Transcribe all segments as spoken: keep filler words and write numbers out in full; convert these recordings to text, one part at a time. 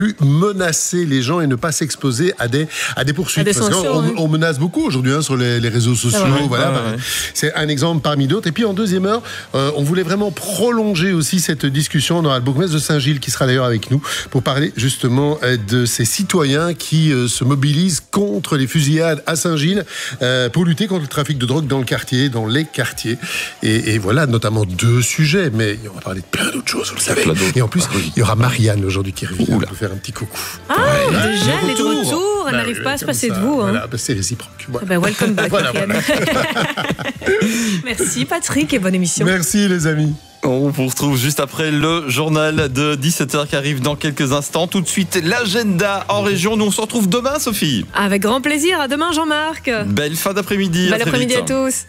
menacer les gens et ne pas s'exposer à des, à des poursuites. À des Parce qu'on oui. on menace beaucoup aujourd'hui hein, sur les, les réseaux sociaux. Ah ouais, voilà, ouais, bah, ouais. C'est un exemple parmi d'autres. Et puis en deuxième heure, euh, on voulait vraiment prolonger aussi cette discussion. On aura le bourgmestre de Saint-Gilles qui sera d'ailleurs avec nous pour parler justement euh, de ces citoyens qui euh, se mobilisent contre les fusillades à Saint-Gilles euh, pour lutter contre le trafic de drogue dans le quartier, dans les quartiers. Et, et voilà, notamment deux sujets. Mais on va parler de plein d'autres choses, vous le savez. Et en plus, ah, oui. il y aura Marianne aujourd'hui qui revient pour faire un petit coucou. Ah, ouais, déjà, elle est de retour. Elle bah, n'arrive pas à se passer ça, de vous. Hein. Voilà, bah, c'est réciproque. Voilà. Bah, welcome back, voilà, Marianne. Voilà. Merci Patrick et bonne émission. Merci les amis. On vous retrouve juste après le journal de dix-sept heures qui arrive dans quelques instants. Tout de suite, l'agenda en région. Nous, on se retrouve demain, Sophie. Avec grand plaisir. À demain, Jean-Marc. Belle fin d'après-midi. Bel après-midi à tous.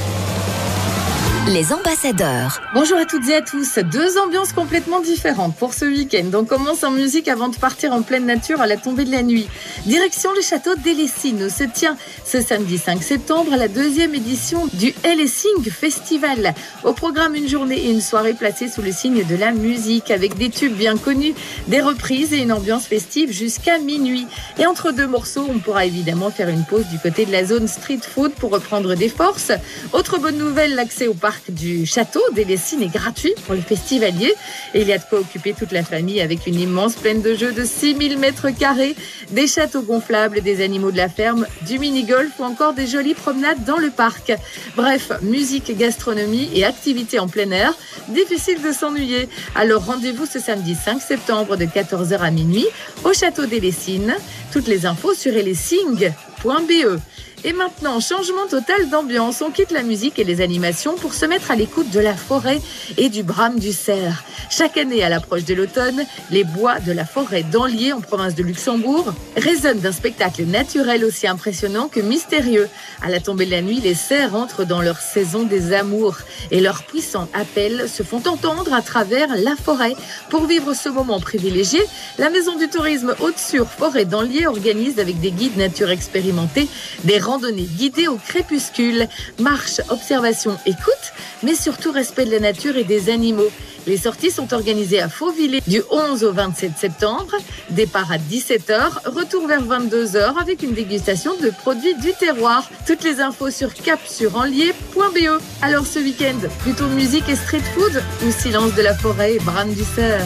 Les ambassadeurs. Bonjour à toutes et à tous. Deux ambiances complètement différentes pour ce week-end. On commence en musique avant de partir en pleine nature à la tombée de la nuit. Direction le château d'Hellessing où se tient ce samedi cinq septembre la deuxième édition du Hellessing Festival. Au programme, une journée et une soirée placées sous le signe de la musique avec des tubes bien connus, des reprises et une ambiance festive jusqu'à minuit. Et entre deux morceaux, on pourra évidemment faire une pause du côté de la zone street food pour reprendre des forces. Autre bonne nouvelle, l'accès au parc du château d'Hellessing est gratuit pour les festivaliers et il y a de quoi occuper toute la famille avec une immense plaine de jeux de six mille mètres carrés, des châteaux gonflables, des animaux de la ferme, du mini-golf ou encore des jolies promenades dans le parc. Bref, musique, gastronomie et activités en plein air, difficile de s'ennuyer. Alors rendez-vous ce samedi cinq septembre de quatorze heures à minuit au château d'Hellessing. Toutes les infos sur hellessing point b e. Et maintenant, changement total d'ambiance. On quitte la musique et les animations pour se mettre à l'écoute de la forêt et du brame du cerf. Chaque année, à l'approche de l'automne, les bois de la forêt d'Anlier, en province de Luxembourg, résonnent d'un spectacle naturel aussi impressionnant que mystérieux. À la tombée de la nuit, les cerfs entrent dans leur saison des amours et leurs puissants appels se font entendre à travers la forêt. Pour vivre ce moment privilégié, la Maison du Tourisme Haute-Sur Forêt d'Anlier organise avec des guides nature expérimentés des randonnée guidée au crépuscule, marche, observation, écoute, mais surtout respect de la nature et des animaux. Les sorties sont organisées à Fauvillers du onze au vingt-sept septembre, départ à dix-sept heures, retour vers vingt-deux heures avec une dégustation de produits du terroir. Toutes les infos sur cap sur anlier point b e. Alors ce week-end, plutôt musique et street food ou silence de la forêt et brame du cerf?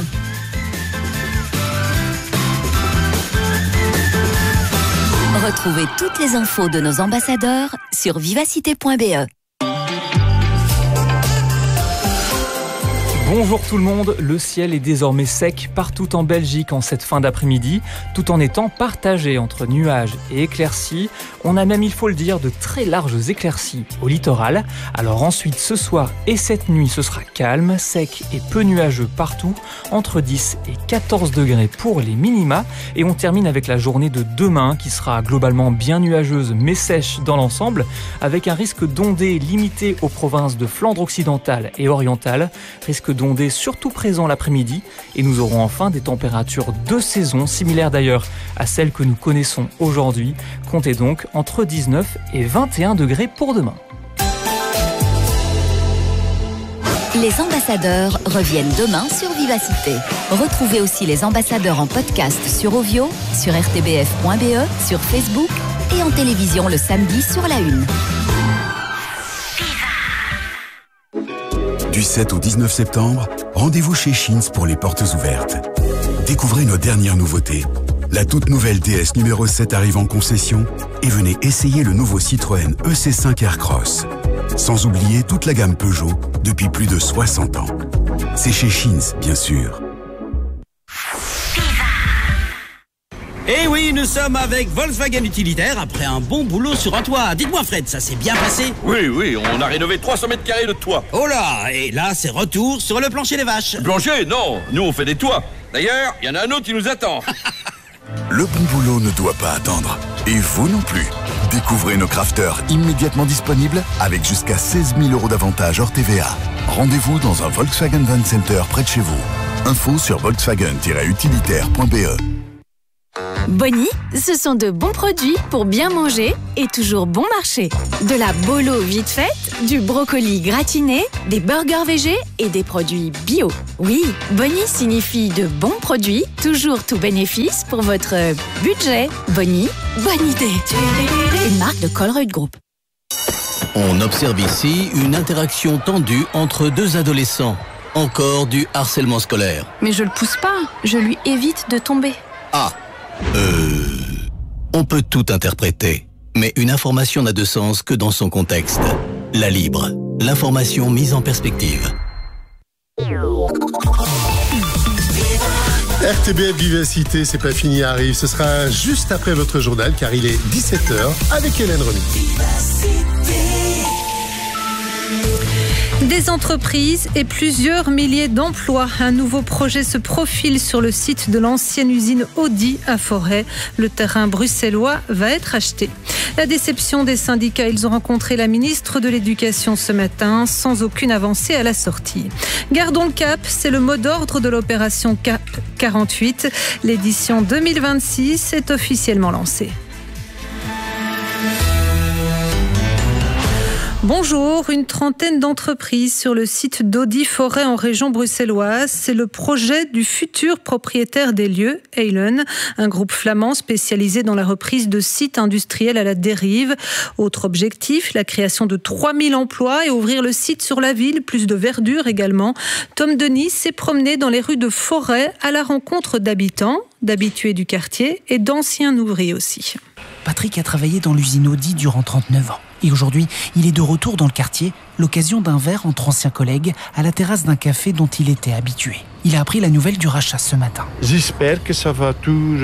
Retrouvez toutes les infos de nos ambassadeurs sur vivacité point b e. Bonjour tout le monde, le ciel est désormais sec partout en Belgique en cette fin d'après-midi, tout en étant partagé entre nuages et éclaircies. On a même, il faut le dire, de très larges éclaircies au littoral. Alors ensuite, ce soir et cette nuit, ce sera calme, sec et peu nuageux partout, entre dix et quatorze degrés pour les minima. Et on termine avec la journée de demain qui sera globalement bien nuageuse mais sèche dans l'ensemble, avec un risque d'ondées limité aux provinces de Flandre occidentale et orientale, risque d'ondées surtout présent l'après-midi, et nous aurons enfin des températures de saison similaires d'ailleurs à celles que nous connaissons aujourd'hui. Comptez donc entre dix-neuf et vingt et un degrés pour demain. Les ambassadeurs reviennent demain sur Vivacité. Retrouvez aussi les ambassadeurs en podcast sur Ovio, sur r t b f point b e, sur Facebook et en télévision le samedi sur la une. Du sept au dix-neuf septembre, rendez-vous chez Schins pour les portes ouvertes. Découvrez nos dernières nouveautés. La toute nouvelle D S numéro sept arrive en concession et venez essayer le nouveau Citroën E C cinq Aircross. Sans oublier toute la gamme Peugeot depuis plus de soixante ans. C'est chez Schins, bien sûr. Eh oui, nous sommes avec Volkswagen Utilitaire après un bon boulot sur un toit. Dites-moi Fred, ça s'est bien passé? Oui, oui, on a rénové trois cents mètres carrés de toit. Oh là, et là c'est retour sur le plancher des vaches. Le plancher? Non, nous on fait des toits. D'ailleurs, il y en a un autre qui nous attend. Le bon boulot ne doit pas attendre. Et vous non plus. Découvrez nos crafters immédiatement disponibles avec jusqu'à seize mille euros d'avantages hors T V A. Rendez-vous dans un Volkswagen Van Center près de chez vous. Info sur volkswagen tiret utilitaire point b e. Bonnie, ce sont de bons produits pour bien manger et toujours bon marché. De la bolo vite faite, du brocoli gratiné, des burgers végés et des produits bio. Oui, Bonnie signifie de bons produits, toujours tout bénéfice pour votre budget. Bonnie, bonne idée. Une marque de Colruyt Group. On observe ici une interaction tendue entre deux adolescents. Encore du harcèlement scolaire. Mais je le pousse pas, je lui évite de tomber. Ah Euh... On peut tout interpréter, mais une information n'a de sens que dans son contexte. La Libre, l'information mise en perspective. R T B F Vivacité, c'est pas fini, arrive. Ce sera juste après votre journal, car il est dix-sept heures avec Hélène Remy. Des entreprises et plusieurs milliers d'emplois. Un nouveau projet se profile sur le site de l'ancienne usine Audi à Forêt. Le terrain bruxellois va être acheté. La déception des syndicats, ils ont rencontré la ministre de l'Éducation ce matin sans aucune avancée à la sortie. Gardons le cap, c'est le mot d'ordre de l'opération Cap quarante-huit. L'édition deux mille vingt-six est officiellement lancée. Bonjour, une trentaine d'entreprises sur le site d'Audi Forêt en région bruxelloise. C'est le projet du futur propriétaire des lieux, Eilen, un groupe flamand spécialisé dans la reprise de sites industriels à la dérive. Autre objectif, la création de trois mille emplois et ouvrir le site sur la ville, plus de verdure également. Tom Denis s'est promené dans les rues de Forêt à la rencontre d'habitants, d'habitués du quartier et d'anciens ouvriers aussi. Patrick a travaillé dans l'usine Audi durant trente-neuf ans. Et aujourd'hui, il est de retour dans le quartier, l'occasion d'un verre entre anciens collègues à la terrasse d'un café dont il était habitué. Il a appris la nouvelle du rachat ce matin. J'espère que ça va tout,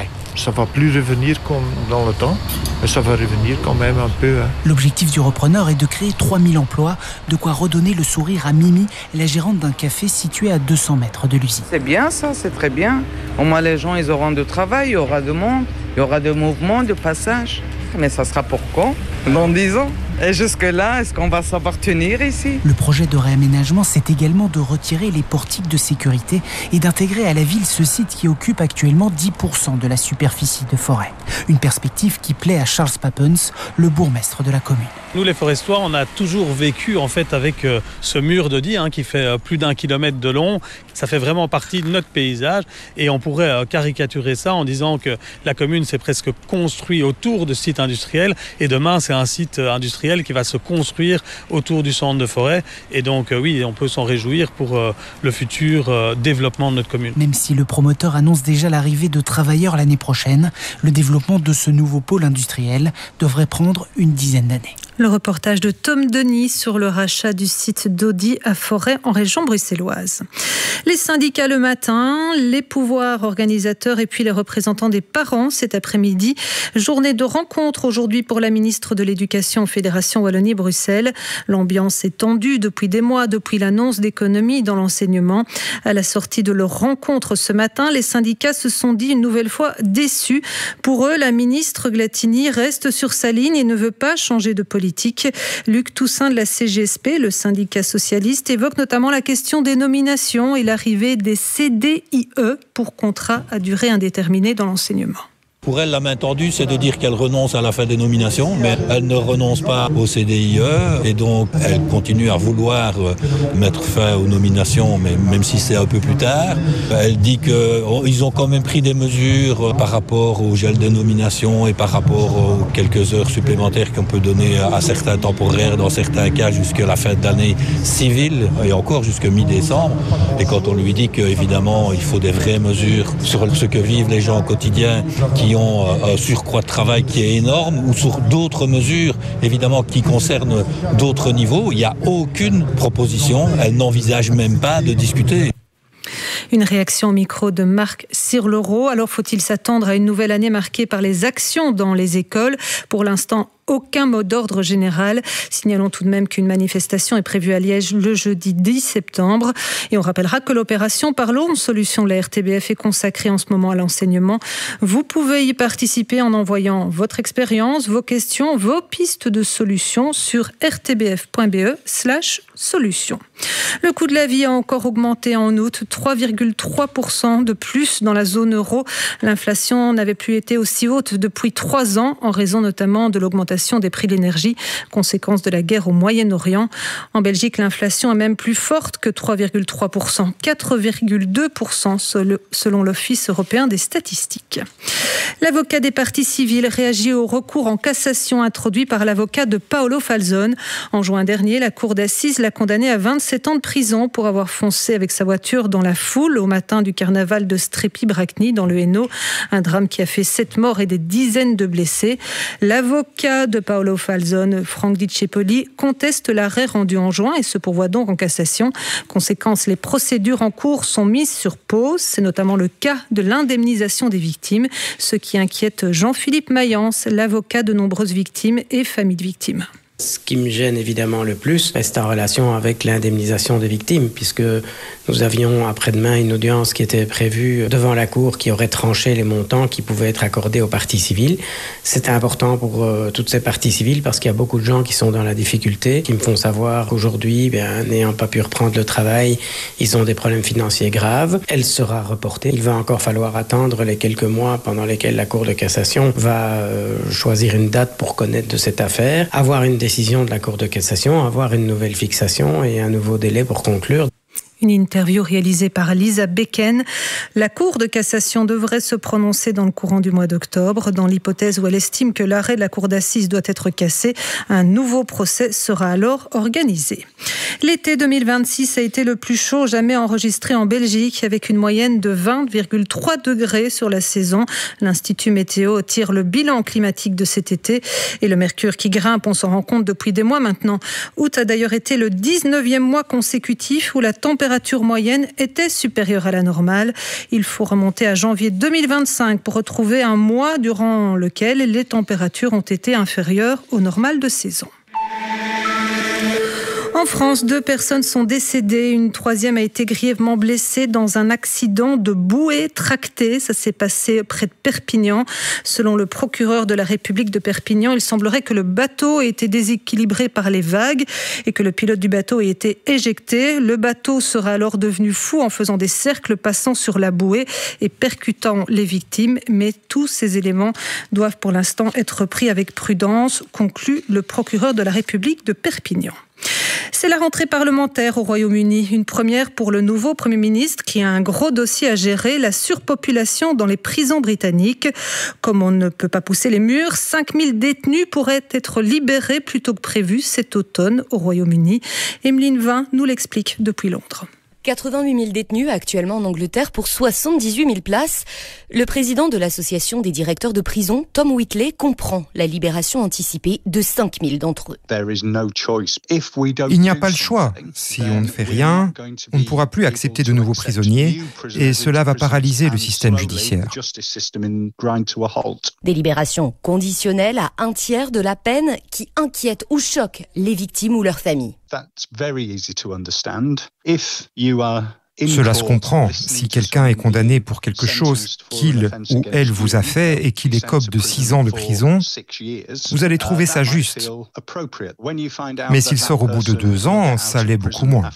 ça va plus revenir comme dans le temps, mais ça va revenir quand même un peu. Hein. L'objectif du repreneur est de créer trois mille emplois, de quoi redonner le sourire à Mimi, la gérante d'un café situé à deux cents mètres de l'usine. C'est bien ça, c'est très bien. Au moins les gens, ils auront du travail, il y aura de monde, il y aura de mouvements, de passages. Mais ça sera pour quand ? Dans dix ans ? Et jusque-là, est-ce qu'on va savoir tenir ici ? Le projet de réaménagement, c'est également de retirer les portiques de sécurité et d'intégrer à la ville ce site qui occupe actuellement dix pour cent de la superficie de Forêt. Une perspective qui plaît à Charles Papens, le bourgmestre de la commune. Nous, les Forestois, on a toujours vécu en fait avec euh, ce mur d'Audi hein, qui fait euh, plus d'un kilomètre de long. Ça fait vraiment partie de notre paysage et on pourrait euh, caricaturer ça en disant que la commune s'est presque construite autour de sites industriels et demain, c'est un site euh, industriel qui va se construire autour du centre de Forêt. Et donc, euh, oui, on peut s'en réjouir pour euh, le futur euh, développement de notre commune. Même si le promoteur annonce déjà l'arrivée de travailleurs l'année prochaine, le développement de ce nouveau pôle industriel devrait prendre une dizaine d'années. Le reportage de Tom Denis sur le rachat du site d'Audi à Forêt en région bruxelloise. Les syndicats le matin, les pouvoirs organisateurs et puis les représentants des parents cet après-midi. Journée de rencontre aujourd'hui pour la ministre de l'Éducation Fédération Wallonie-Bruxelles. L'ambiance est tendue depuis des mois, depuis l'annonce d'économies dans l'enseignement. À la sortie de leur rencontre ce matin, les syndicats se sont dit une nouvelle fois déçus. Pour eux, la ministre Glatini reste sur sa ligne et ne veut pas changer de politique. Luc Toussaint de la C G S P, le syndicat socialiste, évoque notamment la question des nominations et l'arrivée des C D I E pour contrat à durée indéterminée dans l'enseignement. Pour elle, la main tendue, c'est de dire qu'elle renonce à la fin des nominations, mais elle ne renonce pas au C D I E et donc elle continue à vouloir mettre fin aux nominations, mais même si c'est un peu plus tard. Elle dit qu'ils ont quand même pris des mesures par rapport au gel des nominations et par rapport aux quelques heures supplémentaires qu'on peut donner à certains temporaires, dans certains cas jusqu'à la fin d'année civile et encore jusqu'à mi-décembre. Et quand on lui dit qu'évidemment il faut des vraies mesures sur ce que vivent les gens au quotidien qui ont un surcroît de travail qui est énorme ou sur d'autres mesures, évidemment, qui concernent d'autres niveaux. Il n'y a aucune proposition. Elle n'envisage même pas de discuter. Une réaction au micro de Marc Sirlereau. Alors, faut-il s'attendre à une nouvelle année marquée par les actions dans les écoles ? Pour l'instant, aucun mot d'ordre général. Signalons tout de même qu'une manifestation est prévue à Liège le jeudi dix septembre. Et on rappellera que l'opération Parlons Solutions de la R T B F est consacrée en ce moment à l'enseignement. Vous pouvez y participer en envoyant votre expérience, vos questions, vos pistes de solutions sur rtbf.be slash solutions. Le coût de la vie a encore augmenté en août, trois virgule trois pour cent de plus dans la zone euro. L'inflation n'avait plus été aussi haute depuis trois ans, en raison notamment de l'augmentation des prix de l'énergie, conséquence de la guerre au Moyen-Orient. En Belgique, l'inflation est même plus forte que trois virgule trois pour cent, quatre virgule deux pour cent selon l'Office européen des statistiques. L'avocat des parties civiles réagit au recours en cassation introduit par l'avocat de Paolo Falzone. En juin dernier, la cour d'assises l'a condamné à vingt-sept ans de prison pour avoir foncé avec sa voiture dans la foule au matin du carnaval de Strépy-Bracny dans le Hainaut. Un drame qui a fait sept morts et des dizaines de blessés. L'avocat de Paolo Falzone, Franck Di Cepoli, conteste l'arrêt rendu en juin et se pourvoit donc en cassation. Conséquence, les procédures en cours sont mises sur pause. C'est notamment le cas de l'indemnisation des victimes, ce qui inquiète Jean-Philippe Mayence, l'avocat de nombreuses victimes et familles de victimes. Ce qui me gêne évidemment le plus reste en relation avec l'indemnisation des victimes, puisque nous avions après-demain une audience qui était prévue devant la Cour qui aurait tranché les montants qui pouvaient être accordés aux parties civiles. C'était important pour euh, toutes ces parties civiles parce qu'il y a beaucoup de gens qui sont dans la difficulté, qui me font savoir qu'aujourd'hui, bien, n'ayant pas pu reprendre le travail, ils ont des problèmes financiers graves. Elle sera reportée. Il va encore falloir attendre les quelques mois pendant lesquels la Cour de cassation va euh, choisir une date pour connaître de cette affaire, avoir une décision de la Cour de cassation, avoir une nouvelle fixation et un nouveau délai pour conclure. Une interview réalisée par Lisa Becken. La Cour de cassation devrait se prononcer dans le courant du mois d'octobre. Dans l'hypothèse où elle estime que l'arrêt de la Cour d'assises doit être cassé, un nouveau procès sera alors organisé. L'été deux mille vingt-six a été le plus chaud jamais enregistré en Belgique, avec une moyenne de vingt virgule trois degrés sur la saison. L'Institut Météo tire le bilan climatique de cet été et le mercure qui grimpe, on s'en rend compte depuis des mois maintenant. Août a d'ailleurs été le dix-neuvième mois consécutif où la température La température moyenne était supérieure à la normale. Il faut remonter à janvier deux mille vingt-cinq pour retrouver un mois durant lequel les températures ont été inférieures au normal de saison. En France, deux personnes sont décédées. Une troisième a été grièvement blessée dans un accident de bouée tractée. Ça s'est passé près de Perpignan. Selon le procureur de la République de Perpignan, il semblerait que le bateau ait été déséquilibré par les vagues et que le pilote du bateau ait été éjecté. Le bateau sera alors devenu fou en faisant des cercles, passant sur la bouée et percutant les victimes. Mais tous ces éléments doivent pour l'instant être pris avec prudence, conclut le procureur de la République de Perpignan. C'est la rentrée parlementaire au Royaume-Uni, une première pour le nouveau Premier ministre qui a un gros dossier à gérer, la surpopulation dans les prisons britanniques. Comme on ne peut pas pousser les murs, cinq mille détenus pourraient être libérés plus tôt que prévu cet automne au Royaume-Uni. Emeline Vin nous l'explique depuis Londres. quatre-vingt-huit mille détenus actuellement en Angleterre pour soixante-dix-huit mille places. Le président de l'association des directeurs de prison, Tom Whitley, comprend la libération anticipée de cinq mille d'entre eux. Il n'y a pas le choix. Si on ne fait rien, on ne pourra plus accepter de nouveaux prisonniers et cela va paralyser le système judiciaire. Des libérations conditionnelles à un tiers de la peine qui inquiètent ou choquent les victimes ou leurs familles. Cela se comprend. Si quelqu'un est condamné pour quelque chose qu'il ou elle vous a fait et qu'il écope de six ans de prison, vous allez trouver ça juste. Mais s'il sort au bout de deux ans, ça l'est beaucoup moins.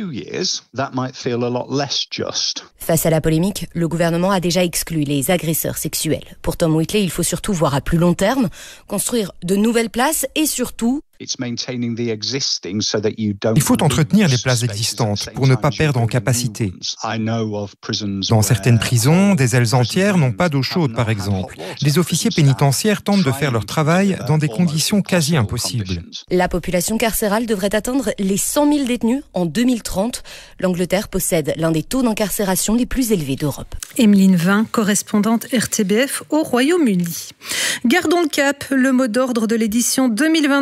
Face à la polémique, le gouvernement a déjà exclu les agresseurs sexuels. Pour Tom Whitley, il faut surtout voir à plus long terme, construire de nouvelles places et surtout Il faut entretenir les places existantes pour ne pas perdre en capacité. Dans certaines prisons, des ailes entières n'ont pas d'eau chaude, par exemple. Les officiers pénitentiaires tentent de faire leur travail dans des conditions quasi impossibles. La population carcérale devrait atteindre les cent mille détenus en deux mille trente. L'Angleterre possède l'un des taux d'incarcération les plus élevés d'Europe. Emeline Vin, correspondante R T B F au Royaume-Uni. Gardons le cap, le mot d'ordre de l'édition deux mille vingt-six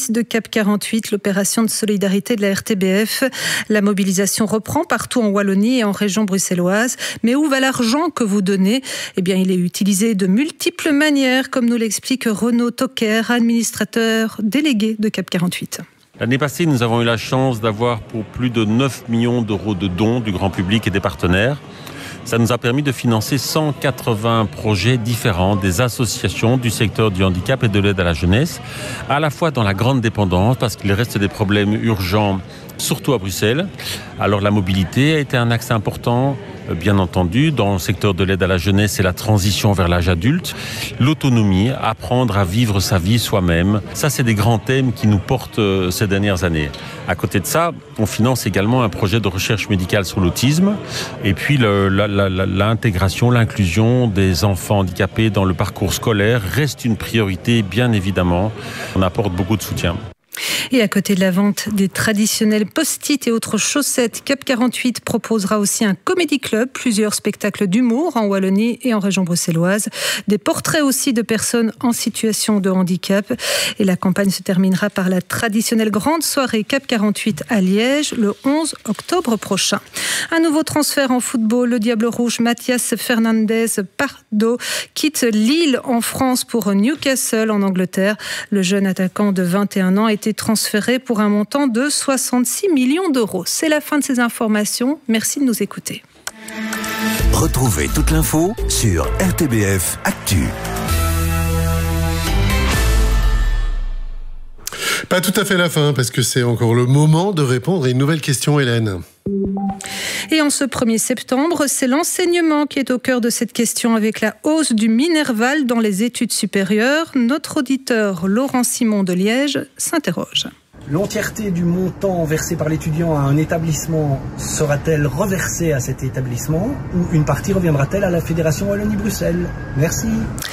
suite de CAP quarante-huit, l'opération de solidarité de la R T B F. La mobilisation reprend partout en Wallonie et en région bruxelloise. Mais où va l'argent que vous donnez ? Eh bien, il est utilisé de multiples manières, comme nous l'explique Renaud Toquer, administrateur délégué de CAP quarante-huit. L'année passée, nous avons eu la chance d'avoir pour plus de neuf millions d'euros de dons du grand public et des partenaires. Ça nous a permis de financer cent quatre-vingts projets différents des associations du secteur du handicap et de l'aide à la jeunesse, à la fois dans la grande dépendance, parce qu'il reste des problèmes urgents, surtout à Bruxelles. Alors la mobilité a été un axe important, bien entendu, dans le secteur de l'aide à la jeunesse et la transition vers l'âge adulte. L'autonomie, apprendre à vivre sa vie soi-même, ça c'est des grands thèmes qui nous portent ces dernières années. À côté de ça, on finance également un projet de recherche médicale sur l'autisme et puis le, la, la, la, l'intégration, l'inclusion des enfants handicapés dans le parcours scolaire reste une priorité, bien évidemment. On apporte beaucoup de soutien. Et à côté de la vente des traditionnels post-it et autres chaussettes, CAP quarante-huit proposera aussi un comédie club, plusieurs spectacles d'humour en Wallonie et en région bruxelloise, des portraits aussi de personnes en situation de handicap. Et la campagne se terminera par la traditionnelle grande soirée CAP quarante-huit à Liège le onze octobre prochain. Un nouveau transfert en football, le Diable Rouge Mathias Fernandez Pardo quitte Lille en France pour Newcastle en Angleterre. Le jeune attaquant de vingt et un ans a été transféré pour un montant de soixante-six millions d'euros. C'est la fin de ces informations. Merci de nous écouter. Retrouvez toute l'info sur R T B F Actu. Pas tout à fait la fin, parce que c'est encore le moment de répondre à une nouvelle question, Hélène. Et en ce premier septembre, c'est l'enseignement qui est au cœur de cette question avec la hausse du Minerval dans les études supérieures. Notre auditeur Laurent Simon de Liège s'interroge. L'entièreté du montant versé par l'étudiant à un établissement sera-t-elle reversée à cet établissement ou une partie reviendra-t-elle à la Fédération Wallonie-Bruxelles ? Merci.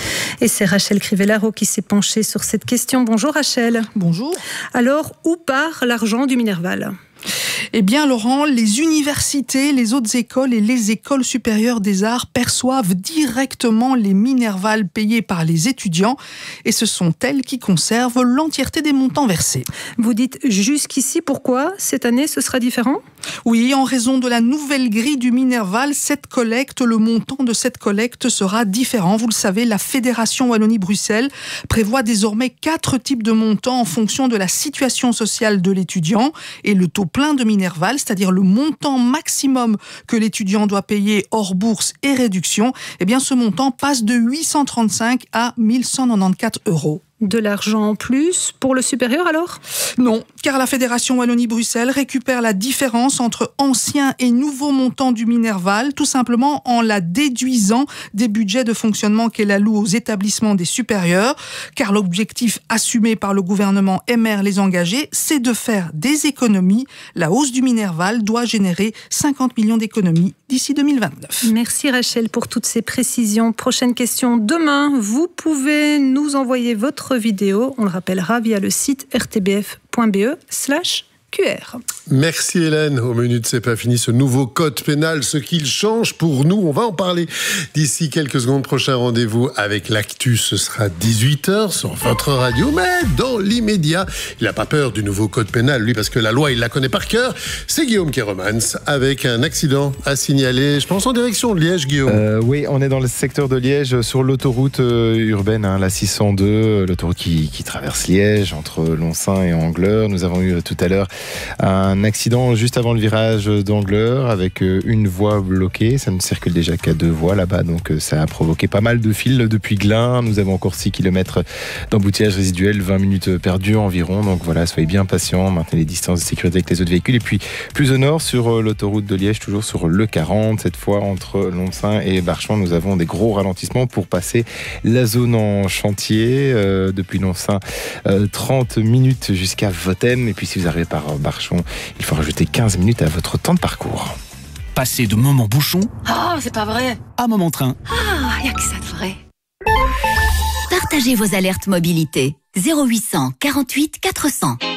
Et c'est Rachel Crivellaro qui s'est penchée sur cette question. Bonjour Rachel. Bonjour. Alors, où part l'argent du Minerval ? Eh bien, Laurent, les universités, les hautes écoles et les écoles supérieures des arts perçoivent directement les Minerval payés par les étudiants et ce sont elles qui conservent l'entièreté des montants versés. Vous dites jusqu'ici, pourquoi ? Cette année, ce sera différent ? Oui, en raison de la nouvelle grille du Minerval, cette collecte, le montant de cette collecte sera différent. Vous le savez, la Fédération Wallonie-Bruxelles prévoit désormais quatre types de montants en fonction de la situation sociale de l'étudiant et le taux plein de Minerval, c'est-à-dire le montant maximum que l'étudiant doit payer hors bourse et réduction, eh bien ce montant passe de huit cent trente-cinq à mille cent quatre-vingt-quatorze euros. De l'argent en plus pour le supérieur alors ? Non, car la Fédération Wallonie-Bruxelles récupère la différence entre anciens et nouveaux montants du Minerval, tout simplement en la déduisant des budgets de fonctionnement qu'elle alloue aux établissements des supérieurs, car l'objectif assumé par le gouvernement M R les engagés, c'est de faire des économies. La hausse du Minerval doit générer cinquante millions d'économies d'ici deux mille vingt-neuf. Merci Rachel pour toutes ces précisions. Prochaine question demain. Vous pouvez nous envoyer votre vidéo, on le rappellera, via le site r t b f point b e slash q r. Merci Hélène. Au menu de C'est pas fini, ce nouveau code pénal, ce qu'il change pour nous, on va en parler d'ici quelques secondes. Prochain rendez-vous avec l'actu, ce sera dix-huit heures sur votre radio, mais dans l'immédiat, il n'a pas peur du nouveau code pénal, lui, parce que la loi, il la connaît par cœur. C'est Guillaume Keremans avec un accident à signaler, je pense en direction de Liège, Guillaume. Euh, oui, on est dans le secteur de Liège, sur l'autoroute euh, urbaine, hein, la six cent deux, l'autoroute qui, qui traverse Liège, entre Lonsin et Angleur. Nous avons eu euh, tout à l'heure un accident juste avant le virage d'Angleur avec une voie bloquée. Ça ne circule déjà qu'à deux voies là-bas, donc ça a provoqué pas mal de files depuis Glin. Nous avons encore six kilomètres d'embouteillage résiduel, vingt minutes perdues environ. Donc voilà, soyez bien patients, maintenez les distances de sécurité avec les autres véhicules. Et puis plus au nord, sur l'autoroute de Liège, toujours sur le quarante, cette fois entre Lonsin et Barchemont, nous avons des gros ralentissements pour passer la zone en chantier. Euh, depuis Lonsin, euh, trente minutes jusqu'à Vothem. Et puis si vous arrivez par Barchemont, il faut rajouter quinze minutes à votre temps de parcours. Passez de moment bouchon Oh, c'est pas vrai. à moment train. Ah, y a que ça de vrai. Partagez vos alertes mobilité. zéro huit cent quarante-huit quatre cents.